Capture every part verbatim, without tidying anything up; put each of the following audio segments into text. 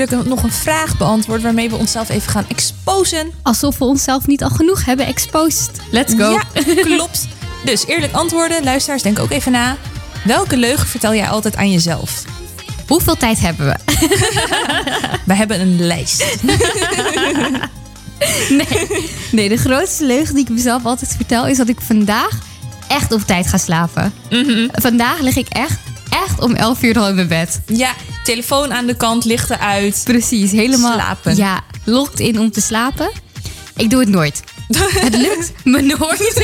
nog een vraag beantwoord waarmee we onszelf even gaan exposen. Alsof we onszelf niet al genoeg hebben exposed. Let's go. Ja, klopt. Dus eerlijk antwoorden. Luisteraars, denk ook even na. Welke leugen vertel jij altijd aan jezelf? Hoeveel tijd hebben we? We hebben een lijst. Nee. nee, de grootste leugen die ik mezelf altijd vertel is dat ik vandaag echt op tijd ga slapen. Mm-hmm. Vandaag lig ik echt, echt om elf uur al in mijn bed. Ja, telefoon aan de kant, lichten uit. Precies, helemaal. Slapen. Ja, locked in om te slapen. Ik doe het nooit. Het lukt me nooit.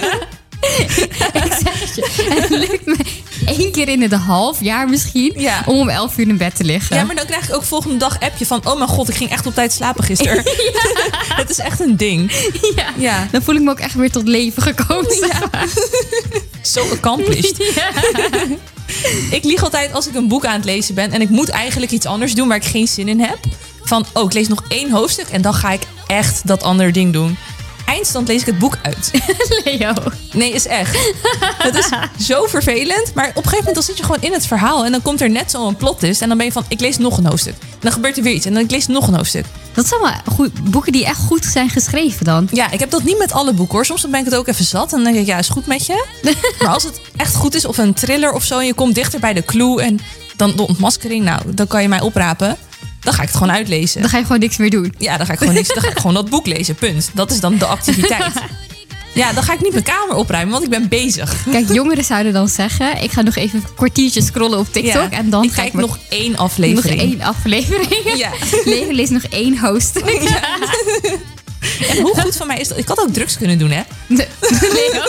Ik zeg het je, het lukt me één keer in het half jaar misschien Ja. om om elf uur in bed te liggen. Ja, maar dan krijg ik ook volgende dag appje van... oh mijn god, ik ging echt op tijd slapen gisteren. Ja. Het is echt een ding. Ja. Ja. Dan voel ik me ook echt weer tot leven gekomen. Zeg maar. Zo accomplished. Ja. Ik lieg altijd als ik een boek aan het lezen ben... en ik moet eigenlijk iets anders doen waar ik geen zin in heb. Van, oh, ik lees nog één hoofdstuk... en dan ga ik echt dat andere ding doen. Eindstand lees ik het boek uit. Leo. Nee, is echt. Het is zo vervelend. Maar op een gegeven moment dan zit je gewoon in het verhaal... en dan komt er net zo'n plot twist... en dan ben je van, ik lees nog een hoofdstuk. En dan gebeurt er weer iets en dan ik lees nog een hoofdstuk. Dat zijn wel goed, boeken die echt goed zijn geschreven dan. Ja, ik heb dat niet met alle boeken hoor. Soms dan ben ik het ook even zat en dan denk ik, ja, is goed met je. Maar als het echt goed is of een thriller of zo... en je komt dichter bij de clue en dan de ontmaskering... nou, dan kan je mij oprapen. Dan ga ik het gewoon uitlezen. Dan ga je gewoon niks meer doen. Ja, dan ga ik gewoon niks. Dan ga ik gewoon dat boek lezen, punt. Dat is dan de activiteit. Ja, dan ga ik niet mijn kamer opruimen, want ik ben bezig. Kijk, jongeren zouden dan zeggen... ik ga nog even een kwartiertje scrollen op TikTok... Ja, en dan ik ga kijk ik me- nog één aflevering. nog één aflevering. Ja. Leo leest nog één hoofdstuk. Ja. En hoe goed van mij is dat? Ik had ook drugs kunnen doen, hè? De- Leo.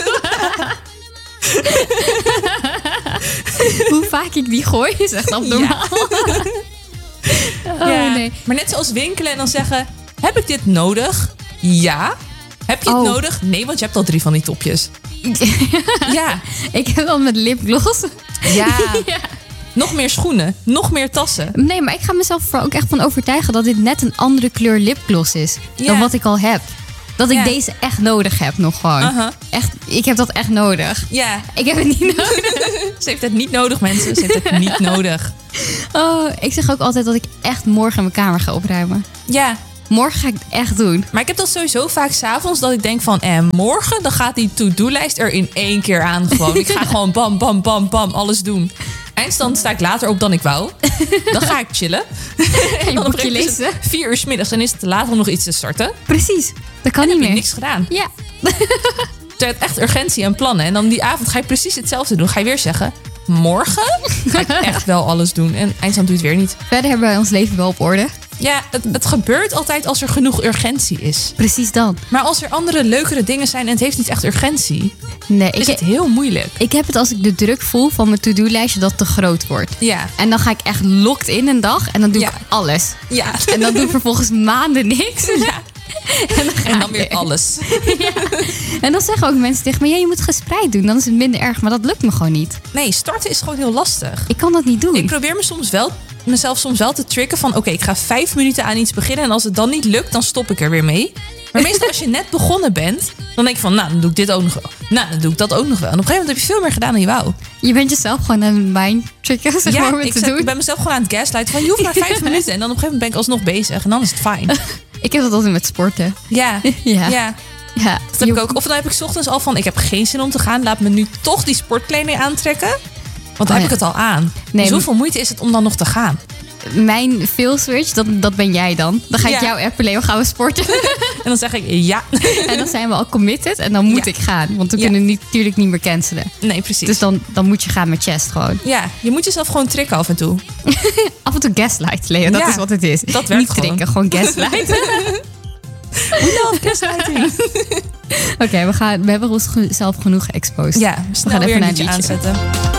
Hoe vaak ik die gooi is echt abnormaal. Oh Ja. nee. Maar net zoals winkelen en dan zeggen... heb ik dit nodig? Ja. Heb je het Oh. nodig? Nee, want je hebt al drie van die topjes. Ja. Ik heb dan met lipgloss. Ja. Ja. Nog meer schoenen. Nog meer tassen. Nee, maar ik ga mezelf er ook echt van overtuigen... dat dit net een andere kleur lipgloss is... Ja. dan wat ik al heb. Dat ik Ja. deze echt nodig heb nog gewoon. Aha. Echt, ik heb dat echt nodig. Ja. Ik heb het niet nodig. Ze heeft het niet nodig, mensen. Ze heeft het niet nodig. Oh, ik zeg ook altijd dat ik echt morgen mijn kamer ga opruimen. Ja. Morgen ga ik het echt doen. Maar ik heb dat sowieso vaak 's avonds dat ik denk van... en morgen dan gaat die to-do-lijst er in één keer aan gewoon. Ik ga gewoon bam, bam, bam, bam alles doen. Eindstand sta ik later op dan ik wou. Dan ga ik chillen. En dan op een boekje gegeven moment is lezen. het vier uur 's middags en is het te laat om nog iets te starten. Precies. Dat kan En niet heb je meer. niks gedaan. Ja. Je hebt echt urgentie en plannen. En dan die avond ga je precies hetzelfde doen. Ga je weer zeggen... morgen ga ik echt wel alles doen. En eindstand doe je het weer niet. Verder hebben wij ons leven wel op orde. Ja, het, het gebeurt altijd als er genoeg urgentie is. Precies dan. Maar als er andere, leukere dingen zijn en het heeft niet echt urgentie... Nee, is ik, het heel moeilijk. ik heb het als ik de druk voel van mijn to-do-lijstje dat het te groot wordt. Ja. En dan ga ik echt locked in een dag en dan doe Ja. ik alles. Ja. En dan doe ik vervolgens maanden niks. Ja. En dan, ga En dan ik weer alles. Ja. En dan zeggen ook mensen tegen me, ja, je moet gespreid doen. Dan is het minder erg, maar dat lukt me gewoon niet. Nee, starten is gewoon heel lastig. Ik kan dat niet doen. Ik probeer me soms wel, mezelf soms wel te tricken van... oké, ik ga vijf minuten aan iets beginnen... en als het dan niet lukt, dan stop ik er weer mee. Maar meestal als je net begonnen bent... dan denk je van, nou, dan doe ik dit ook nog wel. Nou, dan doe ik dat ook nog wel. En op een gegeven moment heb je veel meer gedaan dan je wou. Je bent jezelf gewoon aan het mind tricken, zeg maar, met ik, te zet- doen. ik ben mezelf gewoon aan het gaslighten van... je hoeft maar vijf minuten. En dan op een gegeven moment ben ik alsnog bezig. En dan is het fijn. Ik heb dat altijd met sporten. Ja, Ja. ja. Ja, Dat heb ik ook. Of dan heb ik 's ochtends al van... ik heb geen zin om te gaan. Laat me nu toch die sportkleding aantrekken. Want dan Oh, heb ik ja. het al aan. Nee, dus hoeveel moeite is het om dan nog te gaan? Mijn fail switch, dat, dat ben jij dan. Dan ga ik Ja. jou appen, Leo, gaan we sporten. En dan zeg ik ja. En dan zijn we al committed en dan moet Ja. ik gaan. Want we Ja. kunnen niet, natuurlijk niet meer cancelen. Nee, precies. Dus dan, dan moet je gaan met chest gewoon. Ja, je moet jezelf gewoon tricken af en toe. Af en toe gaslight, Leo, dat Ja, is wat het is. dat werkt niet gewoon. trikken, gewoon gaslight. We love gaslighting. Oké, we gaan we hebben onszelf genoeg geëxposed. Ja, snel gaan weer even een naar liedje een liedje. aanzetten.